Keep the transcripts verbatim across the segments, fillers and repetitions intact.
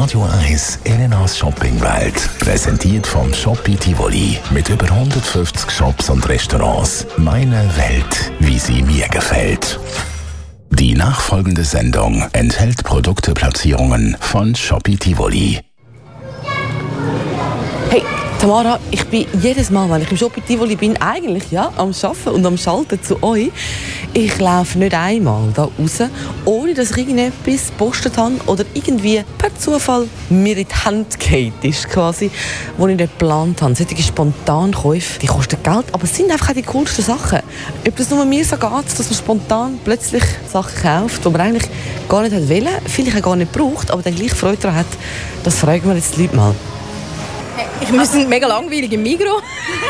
Radio eins Elenas Shoppingwelt. Präsentiert vom Shoppi Tivoli. Mit über hundertfünfzig Shops und Restaurants. Meine Welt, wie sie mir gefällt. Die nachfolgende Sendung enthält Produkteplatzierungen von Shoppi Tivoli. Hey, Tamara, ich bin jedes Mal, wenn ich im Shoppi Tivoli bin, eigentlich ja, am Arbeiten und am Schalten zu euch. Ich laufe nicht einmal da raus, ohne dass ich irgendetwas gepostet habe oder irgendwie per Zufall mir in die Hand gefallen ist, quasi, wo ich nicht geplant habe. Solche Spontankäufe, die kosten Geld, aber es sind einfach auch die coolsten Sachen. Ob das nur mir so geht, dass man spontan plötzlich Sachen kauft, die man eigentlich gar nicht wollte, vielleicht auch gar nicht braucht, aber dann gleich Freude daran hat, das fragen wir jetzt die Leute mal. Ich wir sind mega langweilig im Migros.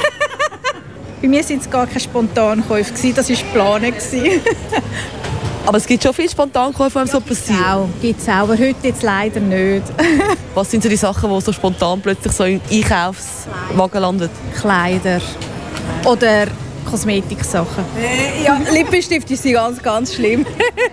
Bei mir waren es gar keine Spontankäufe, das war geplant. Aber es gibt schon viele Spontankäufe, die einem so passieren. Ja, gibt es auch, aber heute jetzt leider nicht. Was sind so die Sachen, die so spontan plötzlich so im Einkaufswagen landen? Kleider oder Kosmetiksachen. Ja, Lippenstifte sind ganz, ganz schlimm.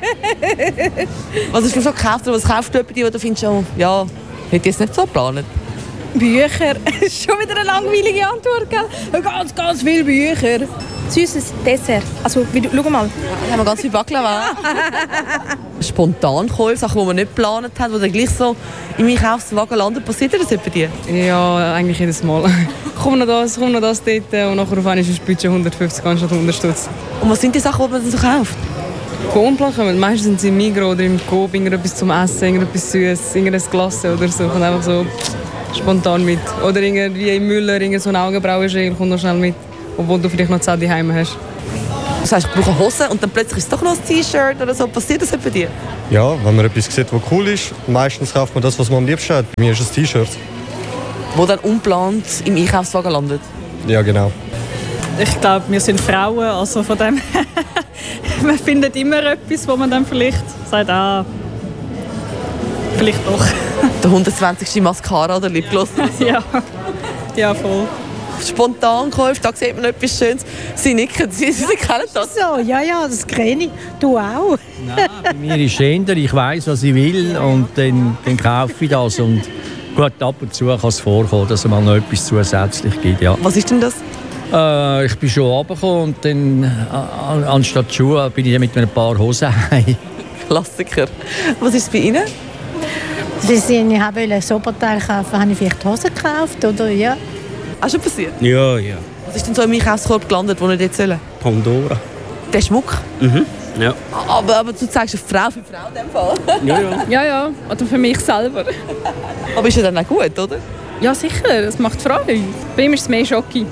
Was hast du schon gekauft oder was kaufst du bei dir, wo du findest, oh, ja, hätte ich jetzt nicht so geplant? Bücher. Das ist schon wieder eine langweilige Antwort, gell? Ganz, ganz viele Bücher. Süßes Dessert. Also, wie du, schau mal. Da haben wir ganz viel Baklava. Spontankäufe, Sachen, die man nicht geplant hat, die dann gleich so im Einkaufswagen landen. Passiert das bei dir? Ja, eigentlich jedes Mal. Komm noch das, komm noch das dort und nachher auf einmal ist das Budget hundertfünfzig anstatt hundert Stutz. Und was sind die Sachen, die man dann so kauft? Unplan, meistens sind sie im Migros oder im Coop, irgendetwas zum Essen, irgendetwas Süßes, irgendein Glasse oder so. Und einfach so spontan mit. Oder irgendwie im Müller, so ein Augenbrauengel kommt noch schnell mit, obwohl du vielleicht noch Zeit daheim hast. Das heißt, ich brauche Hosen und dann plötzlich ist es doch noch ein T-Shirt oder so. Passiert das bei dir? Ja, wenn man etwas sieht, was cool ist, meistens kauft man das, was man am liebsten hat. Bei mir ist es ein T-Shirt. Wo dann unplant im Einkaufswagen landet? Ja, genau. Ich glaube, wir sind Frauen, also von dem man findet immer etwas, wo man dann vielleicht sagt, ah, vielleicht doch. Der hundertzwanzigste Mascara oder Lipgloss. ja. ja, voll. Spontankäufe, da sieht man etwas Schönes. Sie nicken, Sie, Sie kennen das. So, ja, ja, das kenne ich. Du auch. Nein, bei mir ist es ich weiss, was ich will und dann, dann kaufe ich das. Und gut, ab und zu kann es vorkommen, dass es mal noch etwas zusätzlich gibt. Ja. Was ist denn das? Äh, ich bin schon runtergekommen und dann äh, anstatt Schuhe bin ich dann mit ein paar Hosen heim. Klassiker. Was ist es bei Ihnen? Ich wollte ein Oberteil kaufen, habe ich vielleicht Hosen gekauft, oder? Ja. Auch schon passiert? Ja, ja. Was ist denn so im Einkaufskorb gelandet, wo nicht jetzt sollen? Pandora. Der Schmuck? Mhm, ja. Aber, aber du zeigst eine Frau für Frau in dem Fall? Ja, ja. Ja, ja. Oder für mich selber. Aber ist ja dann auch gut, oder? Ja, sicher. Das macht Freude. Bei ihm ist es mehr Schocki.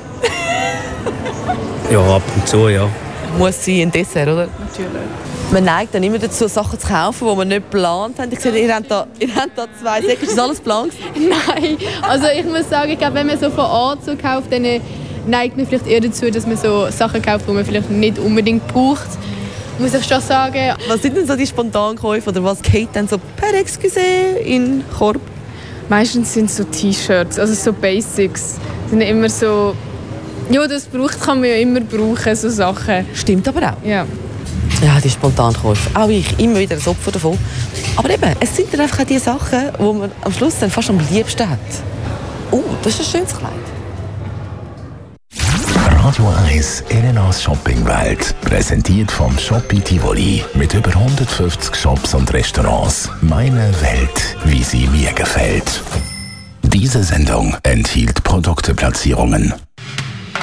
Ja, ab und zu, ja. Muss sein, ein Dessert, oder? Natürlich. Man neigt dann immer dazu, Sachen zu kaufen, die man nicht geplant hat. Ich sehe, ihr habt da, ihr habt da zwei Säcke. Ist das alles geplant? Nein, also ich muss sagen, ich glaube, wenn man so von Ort so kauft, dann neigt man vielleicht eher dazu, dass man so Sachen kauft, die man vielleicht nicht unbedingt braucht. Muss ich schon sagen. Was sind denn so die Spontankäufe oder was geht dann so per Excuse in den Korb? Meistens sind es so T-Shirts, also so Basics. Sind immer so, ja, das braucht, kann man ja immer brauchen, so Sachen. Stimmt aber auch. Ja. Ja, die Spontankäufe. Auch ich, immer wieder ein Opfer davon. Aber eben, es sind dann einfach auch die Sachen, die man am Schluss dann fast am liebsten hat. Oh, das ist ein schönes Kleid. Radio eins Elenas Shoppingwelt. Präsentiert vom Shoppi Tivoli. Mit über hundertfünfzig Shops und Restaurants. Meine Welt, wie sie mir gefällt. Diese Sendung enthielt Produkteplatzierungen.